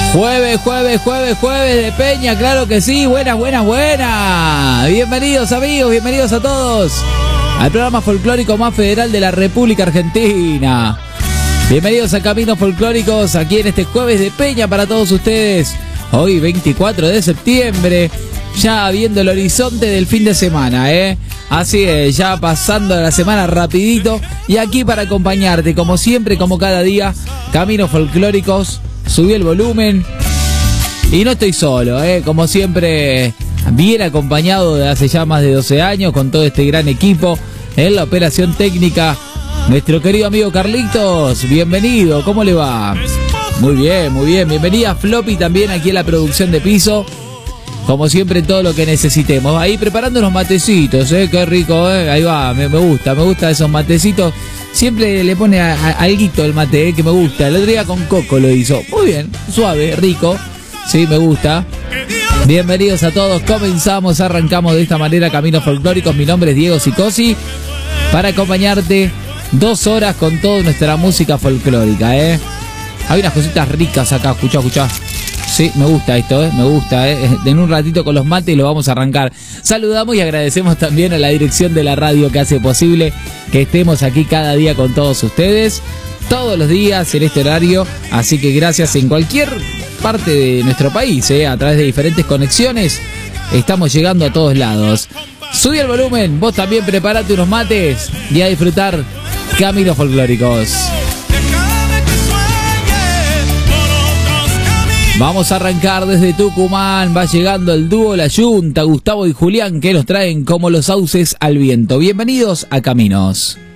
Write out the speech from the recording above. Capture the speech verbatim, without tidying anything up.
Jueves, jueves, jueves, jueves de Peña, claro que sí, buenas, buenas, buenas. Bienvenidos amigos, bienvenidos a todos al programa folclórico más federal de la República Argentina. Bienvenidos a Caminos Folclóricos, aquí en este jueves de Peña para todos ustedes. Hoy veinticuatro de septiembre, ya viendo el horizonte del fin de semana, ¿eh? Así es, ya pasando la semana rapidito y aquí para acompañarte, como siempre, como cada día, Caminos Folclóricos. Subí el volumen y no estoy solo, ¿eh? Como siempre, bien acompañado de hace ya más de doce años con todo este gran equipo en la operación técnica. Nuestro querido amigo Carlitos, bienvenido, ¿cómo le va? Muy bien, muy bien, bienvenida Floppy también aquí en la producción de piso. Como siempre, todo lo que necesitemos. Ahí preparando unos matecitos, ¿eh? Qué rico, ¿eh? Ahí va, me, me gusta, me gusta esos matecitos. Siempre le pone a, a, alguito el mate, ¿eh? Que me gusta. El otro día con coco lo hizo. Muy bien, suave, rico. Sí, me gusta. Bienvenidos a todos. Comenzamos, arrancamos de esta manera Caminos Folclóricos. Mi nombre es Diego Sicosi. Para acompañarte dos horas con toda nuestra música folclórica, ¿eh? Hay unas cositas ricas acá, escuchá, escuchá. Sí, me gusta esto, ¿eh? Me gusta, ¿eh? En un ratito con los mates lo vamos a arrancar. Saludamos y agradecemos también a la dirección de la radio que hace posible que estemos aquí cada día con todos ustedes, todos los días en este horario. Así que gracias en cualquier parte de nuestro país, ¿eh? A través de diferentes conexiones, estamos llegando a todos lados. Subí el volumen, vos también preparate unos mates y a disfrutar Caminos Folclóricos. Vamos a arrancar desde Tucumán, va llegando el dúo La Yunta, Gustavo y Julián, que nos traen como los sauces al viento. Bienvenidos a Caminos.